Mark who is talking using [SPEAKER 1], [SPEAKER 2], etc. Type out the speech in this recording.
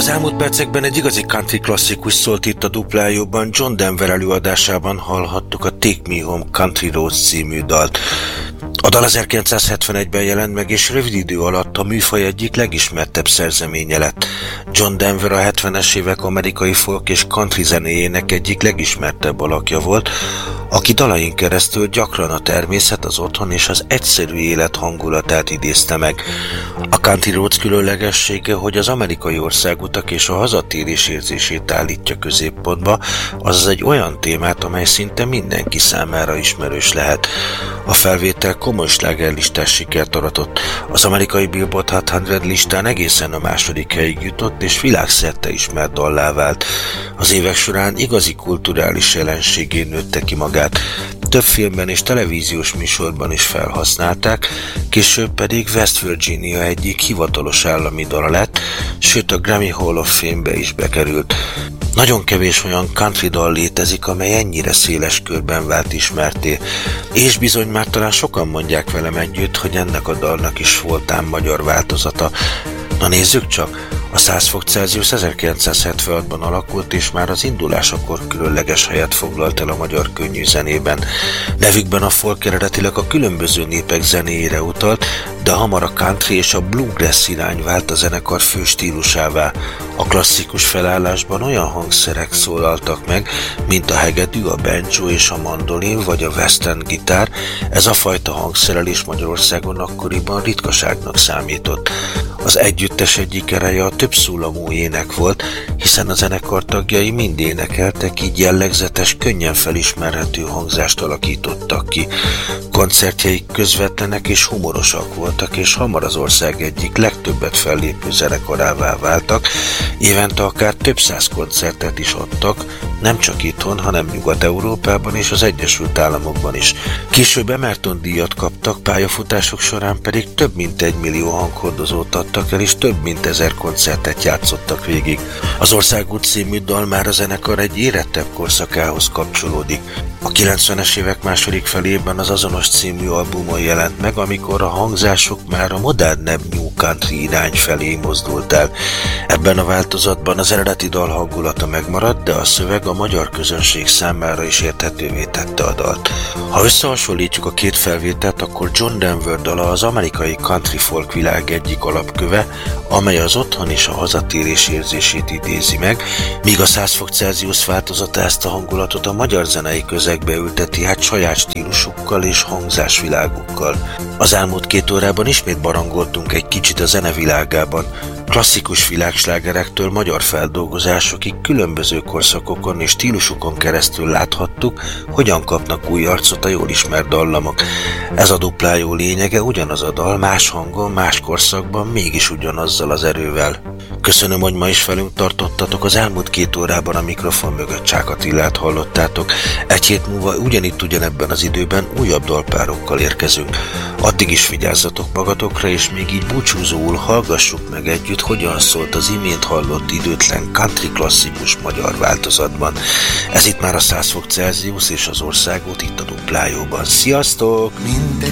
[SPEAKER 1] Az elmúlt percekben egy igazi country klasszikus szólt itt a Duplájóban. John Denver előadásában hallhattuk a Take Me Home Country Roads című dalt. A dal 1971-ben jelent meg, és rövid idő alatt a műfaj egyik legismertebb szerzeménye lett. John Denver a 70-es évek amerikai folk és country zenéjének egyik legismertebb alakja volt, aki dalain keresztül gyakran a természet, az otthon és az egyszerű élet hangulatát idézte meg. A Country Roads különlegessége, hogy az amerikai országutak és a hazatérés érzését állítja középpontba, azaz egy olyan témát, amely szinte mindenki számára ismerős lehet. A felvétel komoly slágerlistás sikert aratott. Az amerikai Billboard Hot 100 listán egészen a második helyig jutott, és világszerte ismert dallá vált. Az évek során igazi kulturális jelenségé nőtte ki magát. Több filmben és televíziós műsorban is felhasználták, később pedig West Virginia egyik hivatalos állami dala lett, sőt a Grammy Hall of Fame-be is bekerült. Nagyon kevés olyan country dal létezik, amely ennyire széles körben vált ismerté, és bizony már talán sokan mondják velem együtt, hogy ennek a dalnak is volt ám magyar változata. Na nézzük csak! A 100 fok Celsius 1976-ban alakult, és már az indulásakor különleges helyet foglalt el a magyar könnyű zenében. Nevükben a folk eredetileg a különböző népek zenéjére utalt, de hamar a country és a bluegrass irány vált a zenekar fő stílusává. A klasszikus felállásban olyan hangszerek szólaltak meg, mint a hegedű, a banjo és a mandolin vagy a western gitár. Ez a fajta hangszerelés Magyarországon akkoriban ritkaságnak számított. Az együttes egyik ereje a többszólamú ének volt, hiszen a zenekar tagjai mind énekeltek, így jellegzetes, könnyen felismerhető hangzást alakítottak ki. Koncertjeik közvetlenek és humorosak voltak, és hamar az ország egyik legtöbbet fellépő zenekarává váltak, évente akár több száz koncertet is adtak, nem csak itthon, hanem Nyugat-Európában és az Egyesült Államokban is. Később Emerton díjat kaptak, pályafutások során pedig több mint 1 millió hanghordozót adtak el, és több mint 1000 koncertet játszottak végig. Az Országút című dal már a zenekar egy érettebb korszakához kapcsolódik. A 90-es évek második felében az azonos című albumon jelent meg, amikor a hangzások már a modernebb new country irány felé mozdult el. Ebben a változatban az eredeti dal hangulata megmaradt, de a szöveg a magyar közönség számára is érthetővé tette a dalt. Ha összehasonlítjuk a két felvételt, akkor John Denver dala az amerikai country folk világ egyik alapköve, amely az otthon és a hazatérés érzését idézi meg, míg a 100 fok Celsius változata ezt a hangulatot a magyar zenei közegbe ülteti át saját stílusukkal és hangzásvilágukkal. Az elmúlt 2 órában ismét barangoltunk egy kicsit a zenevilágában. Klasszikus világslágerektől magyar feldolgozásokig különböző korszakokon és stílusokon keresztül láthattuk, hogyan kapnak új arcot a jól ismert dallamok. Ez a Duplájó lényege, ugyanaz a dal, más hangon, más korszakban, mégis ugyanazzal az erővel. Köszönöm, hogy ma is velünk tartottatok. Az elmúlt 2 órában a mikrofon mögött Csák Attilát hallottátok. Egy hét múlva ugyanebben az időben újabb dalpárokkal érkezünk. Addig is vigyázzatok magatokra, és még így búcsúzóul hallgassuk meg együtt, hogyan szólt az imént hallott időtlen country klasszikus magyar változatban. Ez itt már a 100 fok Celsius és az Országút itt a Duplájóban. Sziasztok!
[SPEAKER 2] Mint egy